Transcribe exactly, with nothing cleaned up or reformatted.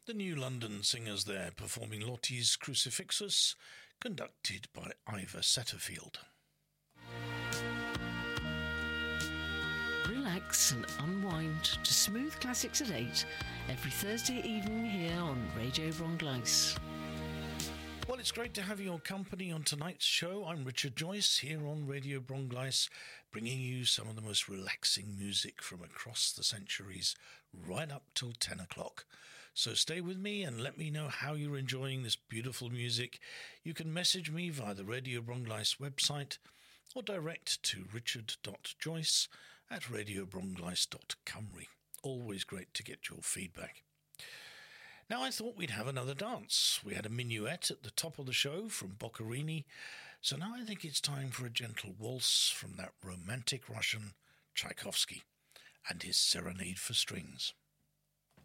The New London Singers there performing Lottie's Crucifixus, conducted by Ivor Setterfield. Relax and unwind to Smooth Classics at eight every Thursday evening here on Radio Brongleis. Well, it's great to have your company on tonight's show. I'm Richard Joyce here on Radio Brongleis, bringing you some of the most relaxing music from across the centuries right up till ten o'clock. So stay with me and let me know how you're enjoying this beautiful music. You can message me via the Radio Brongleis website or direct to richard.joyce at radiobrongleis.cymru. Always great to get your feedback. Now, I thought we'd have another dance. We had a minuet at the top of the show from Boccherini, so now I think it's time for a gentle waltz from that romantic Russian Tchaikovsky and his Serenade for Strings.